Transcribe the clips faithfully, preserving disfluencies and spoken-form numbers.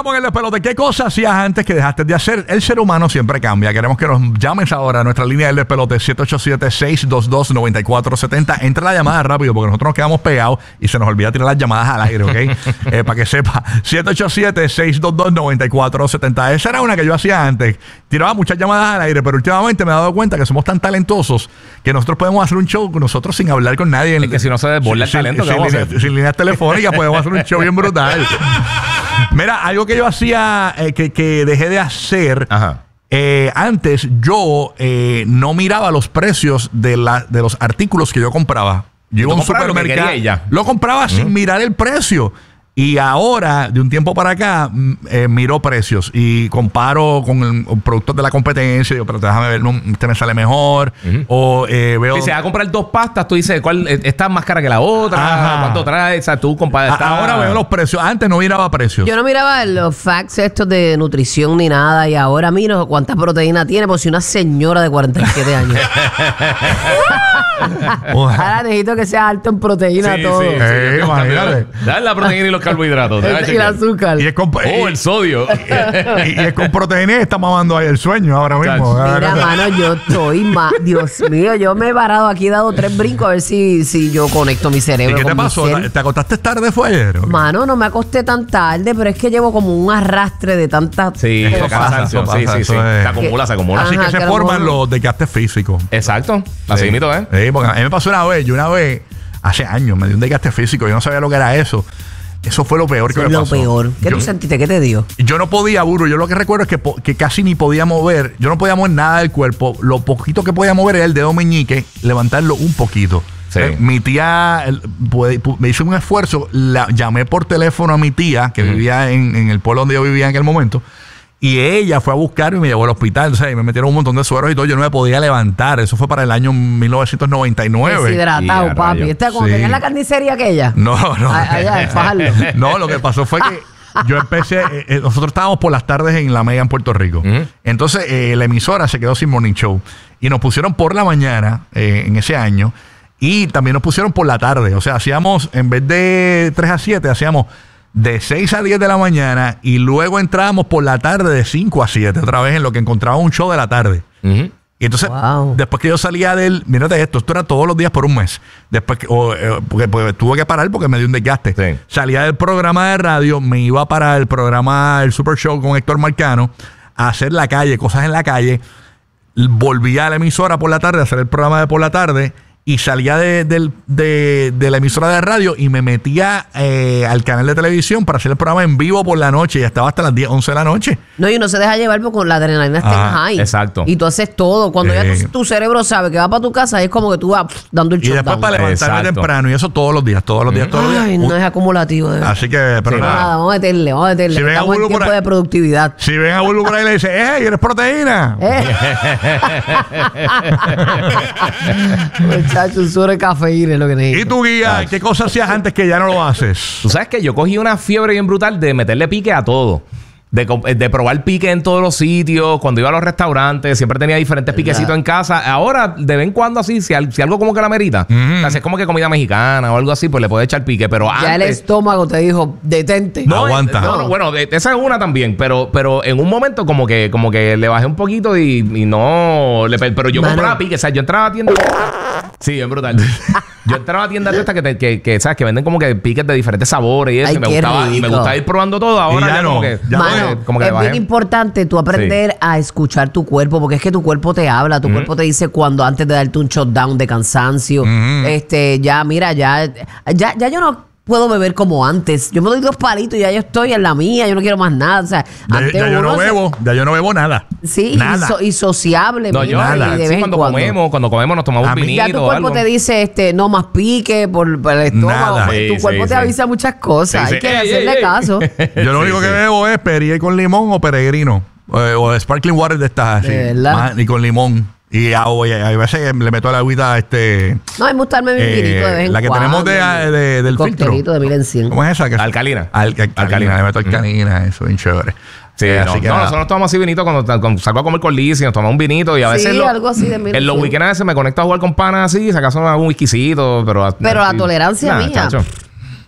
estamos en el despelote. ¿Qué cosas hacías antes que dejaste de hacer? El ser humano siempre cambia. Queremos que nos llames ahora a nuestra línea del despelote siete ocho siete, seis dos dos, nueve cuatro siete cero. Entra la llamada rápido porque nosotros nos quedamos pegados y se nos olvida tirar las llamadas al aire, ¿ok? eh, para que sepa. siete ocho siete, seis dos dos, nueve cuatro siete cero. Esa era una que yo hacía antes. Tiraba muchas llamadas al aire, pero últimamente me he dado cuenta que somos tan talentosos que nosotros podemos hacer un show con nosotros sin hablar con nadie. Es que si no se desborda el sin, talento, sin, ¿qué vamos a sin, hacer? sin líneas telefónicas podemos hacer un show bien brutal. Mira, algo que yo hacía, eh, que, que dejé de hacer. Ajá. Eh, antes yo eh, no miraba los precios de, la, de los artículos que yo compraba. Yo iba a un supermercado, lo, lo compraba uh-huh. sin mirar el precio. Y ahora, de un tiempo para acá, eh, miro precios y comparo con el, el productos de la competencia. Digo, pero déjame ver, no, este me sale mejor. Uh-huh. O eh, veo... Si se va a comprar dos pastas, tú dices, ¿cuál está más cara que la otra? Ajá. ¿Cuánto trae? O sea, tú comparas. Ahora veo los precios. Antes no miraba precios. Yo no miraba los facts estos de nutrición ni nada. Y ahora miro cuánta proteína tiene. Por si una señora de cuarenta y siete años. Ahora necesito que sea alto en proteína sí, todo. Sí, eh, sí, imagínate. Dale la proteína y los carbohidratos. el, y el azúcar. Y es con, oh, y, el sodio. Y, y es con proteína y está mamando ahí el sueño ahora mismo. Mira, mano, yo estoy más. Dios mío, yo me he parado aquí, he dado tres brincos a ver si, si yo conecto mi cerebro. ¿Y qué te pasó? ¿Te acostaste tarde fue ayer? ¿Okay? Mano, no me acosté tan tarde, pero es que llevo como un arrastre de tantas. Sí, eso pasa, eso pasa, sí, sí, sí. Se acumula, se acumula. Así Ajá, que se que forman mejor... los desgastes físicos. Exacto. Así mismo, ¿eh? Sí, porque a mí me pasó una vez, yo una vez, hace años, me dio un desgaste físico, yo no sabía lo que era eso. Eso fue lo peor que me lo pasó. Lo peor. ¿Qué yo, tú sentiste? ¿Qué te dio? Yo no podía, Buru. Yo lo que recuerdo es que, que casi ni podía mover. Yo no podía mover nada del cuerpo. Lo poquito que podía mover era el dedo meñique, levantarlo un poquito. Sí. Eh, mi tía el, puede, pu, me hizo un esfuerzo. La, llamé por teléfono a mi tía, que uh-huh. vivía en, en el pueblo donde yo vivía en aquel momento. Y ella fue a buscarme y me llevó al hospital. O sea, y me metieron un montón de sueros y todo. Yo no me podía levantar. Eso fue para el año mil novecientos noventa y nueve. Deshidratado, y papi. ¿Esta como sí. tenías la carnicería aquella? No, no. Allá, en Fajardo. No, lo que pasó fue que yo empecé... Eh, nosotros estábamos por las tardes en la Mega en Puerto Rico. Uh-huh. Entonces, eh, la emisora se quedó sin morning show. Y nos pusieron por la mañana eh, en ese año. Y también nos pusieron por la tarde. O sea, hacíamos, en vez de tres a siete, hacíamos... de seis a diez de la mañana y luego entrábamos por la tarde de cinco a siete otra vez en lo que encontraba un show de la tarde. Uh-huh. Y entonces, wow. después que yo salía del... Mírate esto, esto era todos los días por un mes. Después que... O, eh, porque, porque tuve que parar porque me dio un desgaste. Sí. Salía del programa de radio, me iba para el programa, el Super Show con Héctor Marcano, a hacer la calle, cosas en la calle. Volvía a la emisora por la tarde, a hacer el programa de por la tarde... Y salía de, de, de, de la emisora de radio y me metía eh, al canal de televisión para hacer el programa en vivo por la noche. Y estaba hasta las diez, once de la noche. No, y uno se deja llevar porque con la adrenalina está en high. Exacto. Y tú haces todo. Cuando eh. ya tu, tu cerebro sabe que va para tu casa, es como que tú vas pff, dando el shutdown. Y después para levantarme exacto. temprano. Y eso todos los días, todos los días, todos los días. Ay, no es acumulativo. De Así que, pero sí, nada. nada. Vamos a meterle, vamos a meterle. Si ven estamos en tiempo ahí, de productividad. Si ven a Bulu por ahí y le dice, ¡eh, eres proteína! Eh. Muchacho, un sobre cafeína es lo que necesito. ¿Y tu guía? Ay. ¿Qué cosas hacías antes que ya no lo haces? Tú sabes que yo cogí una fiebre bien brutal de meterle pique a todo. De, de probar pique en todos los sitios. Cuando iba a los restaurantes, siempre tenía diferentes piquecitos en casa. Ahora, de vez en cuando así, si, si algo como que la merita, mm. o sea, si es como que comida mexicana o algo así, pues le puedes echar pique. Pero ya antes, el estómago te dijo, detente. No, aguanta. No, no, bueno, esa es una también. Pero, pero en un momento como que, como que le bajé un poquito y, y no... Le, pero yo Mano. compraba pique. O sea, yo entraba a tiendas... Sí, es brutal. Yo entraba a tiendas de estas que, te, que, que, ¿sabes? Que venden como que piques de diferentes sabores y eso. Ay, y, me gustaba, y me gustaba ir probando todo. Ahora ya, ya no, como que... Ya Mano, no, como que es bien importante tú aprender sí. a escuchar tu cuerpo, porque es que tu cuerpo te habla. Tu mm. cuerpo te dice cuando antes de darte un shutdown de cansancio. Mm. Este, ya, mira, ya... Ya, ya yo no... puedo beber como antes. Yo me doy dos palitos y ya yo estoy en la mía. Yo no quiero más nada. O sea, ya, antes ya yo no bebo. Se... Ya yo no bebo nada. Sí, nada. Y, so, y sociable. No, yo nada. Y de sí, cuando cuando. comemos, cuando comemos nos tomamos un vinito. Ya tu cuerpo algo. te dice, este, no más pique por, por el estómago. Nada. Sí, tu cuerpo sí, te sí. avisa muchas cosas. Sí, Hay sí. que ey, hacerle ey, caso. Yo lo único sí, que sí. bebo es Perrier con limón o Peregrino. Eh, o Sparkling Water de estas así. Más, y con limón. Y a, oye, a veces le meto a la agüita este... No, hay que gustarme mi eh, vinito de vez en la que cuando. tenemos de, de, del filtro. De mil en cien. ¿Cómo es esa? Que alcalina. Al, alcalina. Alcalina. Le meto alcalina. Mm. Eso, bien chévere. Sí, eh, así no, que no nosotros tomamos así vinito cuando, cuando salgo a comer con Liz y nos tomamos un vinito y a veces... Sí, lo, algo así de mil en los weekends a veces me conecto a jugar con panas así y si acaso un whiskycito, pero... Pero la tolerancia nah, mía... Chacho.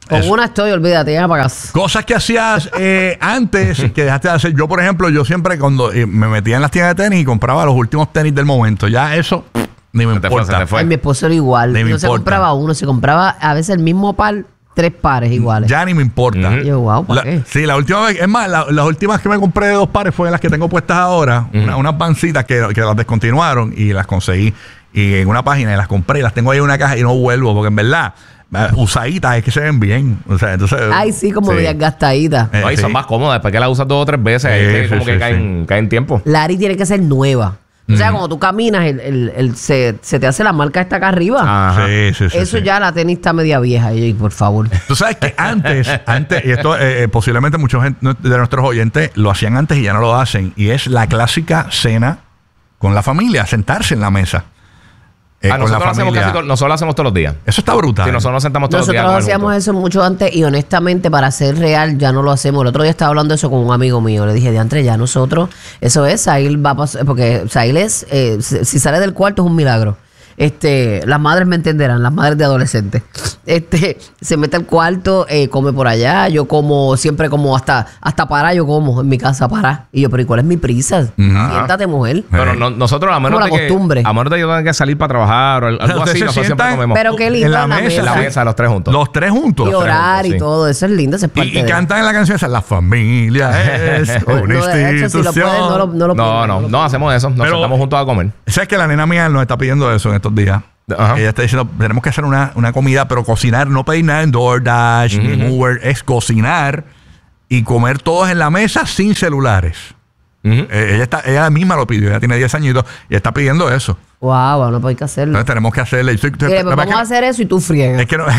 Con Eso. una estoy, olvídate, ya para casa. Cosas que hacías eh, antes que dejaste de hacer. Yo, por ejemplo, yo siempre cuando eh, me metía en las tiendas de tenis y compraba los últimos tenis del momento. Ya eso pff, ni me Se te fue, importa. se te fue. Ay, mi esposo era igual. Ni me No se importa. compraba uno, se compraba a veces el mismo par, tres pares iguales. Ya ni me importa. Ujú. Y yo, wow, ¿para La- qué? sí, la última vez, es más, la- las últimas que me compré de dos pares fue las que tengo puestas ahora, una- unas pancitas que, que las descontinuaron y las conseguí y en una página y las compré y las tengo ahí en una caja y no vuelvo, porque en verdad, eh, usaditas es que se ven bien. O sea, entonces. Ay, sí, como Sí. medias gastaditas. Eh, No, y sí. son más cómodas. Después que la usas dos o tres veces, Sí, es que sí, como sí, que sí. caen, caen tiempo. Lari tiene que ser nueva. O sea, cuando tú caminas, el, el- el- se, se te hace la marca esta acá arriba. Ajá. Sí, sí, sí. Eso sí. ya la tenis está media vieja. Y yo, por favor. Tú sabes que antes, antes, y esto eh, eh, posiblemente muchos gen- de nuestros oyentes lo hacían antes y ya no lo hacen, y es la clásica cena con la familia, sentarse en la mesa. eh, Ah, con la nosotros, lo hacemos familia. casi to- nosotros lo hacemos todos los días. Eso está brutal. Sí, nosotros nos sentamos todos Nosotros los días. a comer hacíamos juntos. eso mucho antes y honestamente para ser real ya no lo hacemos. El otro día estaba hablando de eso con un amigo mío. Le dije, diantre, ya nosotros, eso es, Sahil va a pasar, porque Sahil es, eh, si si sale del cuarto es un milagro. Este, las madres me entenderán, las madres de adolescentes. Este, se mete al cuarto, eh, come por allá. Yo como, siempre como hasta, hasta para yo como en mi casa para. Y yo, pero ¿y cuál es mi prisa? Siéntate, mujer. Pero no- nosotros, a menos, Como de la que, costumbre. a menos de que yo tenga que salir para trabajar o algo Ustedes así, se nosotros siempre sientan- comemos Pero qué lindo en la en la mesa, en la mesa. mesa los tres juntos. Los tres juntos. Y orar y sí. todo, eso es lindo, eso es parte Y, y de- cantan en la canción esa, la familia es No, una no, de hecho, si lo institución. puedes, no lo, no lo No, pongas, no, lo no hacemos eso. Nos Pero- sentamos juntos a comer. ¿Sabes que la nena mía nos está pidiendo eso en estos días? Ajá. Ella está diciendo, tenemos que hacer una, una comida, pero cocinar, no pedir nada en DoorDash, ni en Uber, es cocinar y comer todos en la mesa sin celulares. Ujú. Eh, ella, está, ella misma lo pidió, ella tiene diez añitos y está pidiendo eso. Wow, bueno, pues hay que hacerlo. Entonces tenemos que hacerle. Yo estoy- Mire, la pues verdad vamos a es que- hacer eso y tú friegas. Es que no.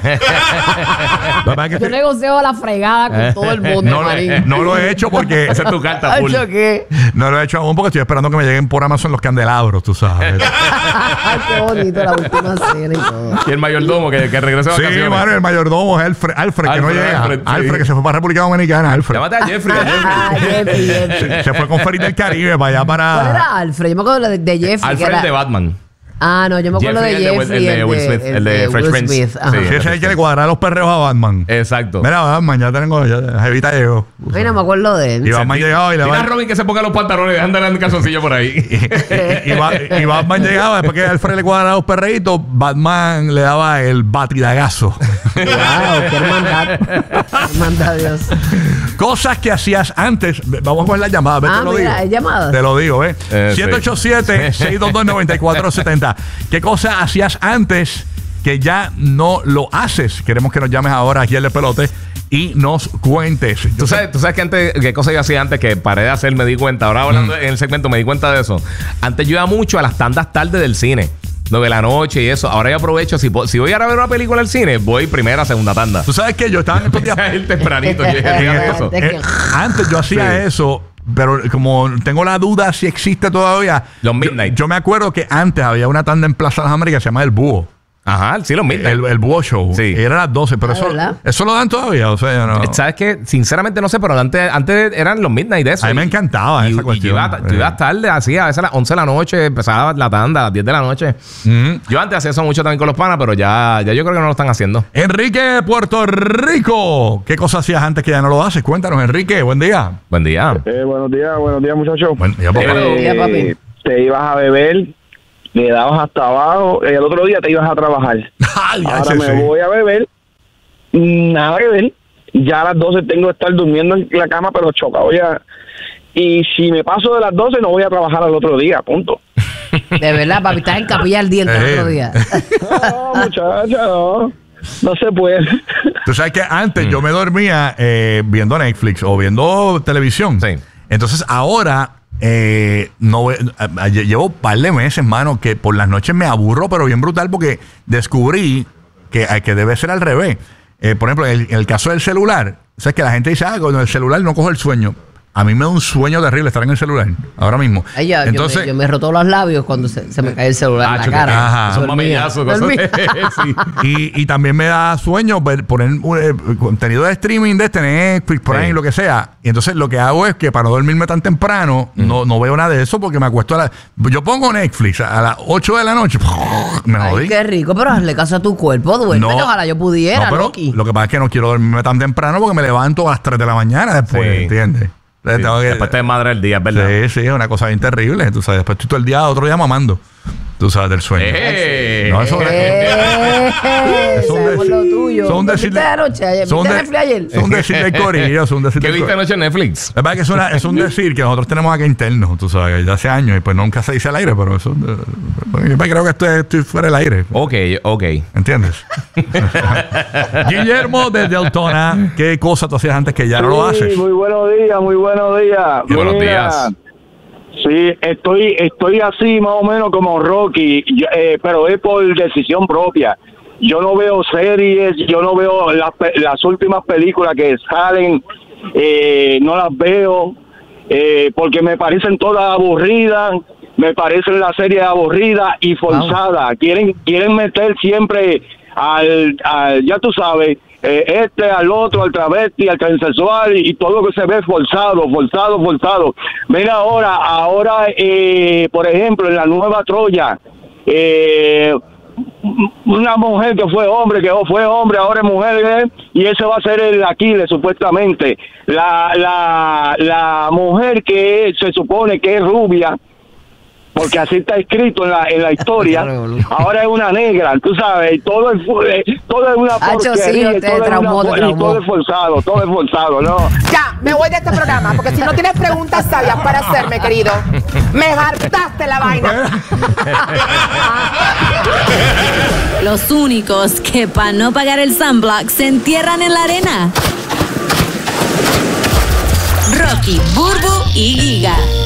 La verdad es que Yo estoy- negocio la fregada con todo el mundo, no, lo- marín. no lo he hecho porque. Esa es tu carta full. Hacho, ¿qué? No lo he hecho aún porque estoy esperando que me lleguen por Amazon los candelabros, tú sabes. Ay, qué bonito la última cena y todo. Y el mayordomo que, que regrese de Sí, vacaciones. mano, el mayordomo es Alfred, Alfred, que no Alfred, llega. Alfred, Alfred, sí. que se fue para República Dominicana, Alfred. Llámate a Jeffrey, a Ah, Jeffrey. Jeffrey, Jeffrey. Se fue con Ferit del Caribe para allá ¿Cuál para. era Alfred? Yo me acuerdo de, de Jeffrey. que Alfred era- de Batman. Ah, no, yo me acuerdo Jeffrey, de el de Will- Jeffrey. el de Will Smith, el de Fresh Will Prince. Smith, ajá. Sí. Sí, ese es el que le cuadra los perreos a Batman. Exacto. Mira, Batman, ya tengo. Ya, Jevita llegó. Ay, no me acuerdo de él. Y Batman llegaba y le Dile a va. Robin que se ponga los pantalones y dejan de andar en calzoncillo por ahí. Y, y Ba- y Batman llegaba, después que Alfred le cuadraba los perreitos, Batman le daba el batidagazo. Wow, qué hermandad. Qué hermandad, Dios. Cosas que hacías antes. Vamos a poner la llamada, ve, Ah, te lo mira, digo. hay llamadas. Te lo digo, ¿eh? Eh, sí. siete ocho siete, seis dos dos, nueve cuatro siete cero. ¿Qué cosas hacías antes que ya no lo haces? Queremos que nos llames ahora aquí al Despelote y nos cuentes. Yo ¿Tú sabes, tú sabes que antes, qué cosa yo hacía antes que paré de hacer, me di cuenta. Ahora hablando en el segmento me di cuenta de eso. Antes yo iba mucho a las tandas tardes del cine. nueve de la noche y eso. Ahora yo aprovecho. Si, po- si voy a ir a ver una película al cine, voy primera, segunda tanda. Tú sabes que yo estaba en estos días. Empecé a ir tempranito. Yo dije, fíjate eso. Es que- Eh, antes yo hacía Sí. eso, pero como tengo la duda si existe todavía. Los yo- Midnight. Yo, me acuerdo que antes había una tanda en Plaza de las Américas que se llama El Búho. Ajá, sí, los Midnight. El, el Búho Show. Sí. Y era a las doce, pero Ah, eso, ¿verdad? eso lo dan todavía. O sea, yo no. ¿Sabes qué? Sinceramente no sé, pero antes, antes eran los Midnight de eso. A mí me Y- encantaba y, esa y cuestión. yo iba, yo iba tarde, hacía a veces a las once de la noche, empezaba la tanda a las diez de la noche. Ujú. Yo antes hacía eso mucho también con los panas, pero ya, ya yo creo que no lo están haciendo. Enrique de Puerto Rico. ¿Qué cosas hacías antes que ya no lo haces? Cuéntanos, Enrique. Buen día. Buen día. Eh, buenos días, buenos días, muchachos. Buen día, papá. Buenos días, papi. Te ibas a beber, le dabas hasta abajo, y el otro día te ibas a trabajar. Ay, ya Ahora sé, me sí. voy a beber, nada que ver. Ya a las doce tengo que estar durmiendo en la cama, pero chocado ya. Y si me paso de las doce, no voy a trabajar al otro día, punto. De verdad, papi, estás en capilla al diente el Eh. otro día. No, muchacha, no. No se puede. Tú sabes que antes yo me dormía eh, viendo Netflix o viendo televisión. Sí. Entonces ahora eh, no voy- a- a- llevo un par de meses, mano, que por las noches me aburro, pero bien brutal porque descubrí que, eh, que debe ser al revés. Eh, por ejemplo, en el, en el caso del celular, sabes que la gente dice, ah, con el celular no cojo el sueño. a mí me da un sueño terrible estar en el celular ahora mismo. Ay, ya, Entonces, yo, me, yo me he roto los labios cuando se, se me cae el celular en la cara. Ajá. Son mamellazos, cosas Dormía. sí. y, y también me da sueño ver- poner eh, contenido de streaming de este Netflix, Prime, Sí. lo que sea. Y entonces lo que hago es que para no dormirme tan temprano, no, no veo nada de eso porque me acuesto a la... Yo pongo Netflix a las ocho de la noche. Me jodí. Ay, qué rico, pero hazle caso a tu cuerpo, duerme. Ojalá yo pudiera, no, pero Loki. lo que pasa es que no quiero dormirme tan temprano porque me levanto a las tres de la mañana después, Sí. ¿entiendes? Entonces Sí. tengo que- Después te madre el día, es verdad. Sí, sí, es una cosa bien terrible. Tú sabes, después estoy todo el día, otro día mamando. Tú sabes, del sueño. Eh. No, eso Eh, Son sabemos de- lo tuyo. son ¿Qué decir- viste anoche? Ayer? son ¿Viste de- Netflix ayer? Son decir del corillo, son decir ¿Qué del viste corillo. anoche en Netflix? La verdad que es, una- es un decir que nosotros tenemos acá interno, tú sabes, ya hace años y pues nunca se dice al aire, pero eso. eh, Yo creo que estoy, estoy fuera del aire. Ok, ok. ¿Entiendes? Guillermo desde Altona, ¿qué cosa tú hacías antes que ya no lo Sí, haces? muy buenos días, muy buenos días. Qué buenos Mira, días. Sí, estoy estoy así más o menos como Rocky, yo, eh, pero es por decisión propia. Yo no veo series, yo no veo las, pe- las últimas películas que salen, eh, no las veo, eh, porque me parecen todas aburridas, me parecen las series aburridas y forzadas. Quieren quieren meter siempre al, al ya tú sabes, eh, este al otro, al travesti, al transexual y, y todo lo que se ve forzado, forzado, forzado. Mira ahora, ahora, eh, por ejemplo, en la nueva Troya, eh, una mujer que fue hombre, que fue hombre, ahora es mujer, ¿eh? Y ese va a ser el Aquiles, supuestamente. La, la, la mujer que se supone que es rubia, porque así está escrito en la, en la historia, ahora es una negra, tú sabes, y todo es, eh, todo es una Hacho, sí, porquería, y te todo, es traumó, una- te y traumó. todo es forzado, todo es forzado, ¿no? Ya, me voy de este programa, porque si no tienes preguntas sabias para hacerme, querido, me hartaste la vaina. Los únicos que para no pagar el sunblock se entierran en la arena. Rocky, Burbu y Giga.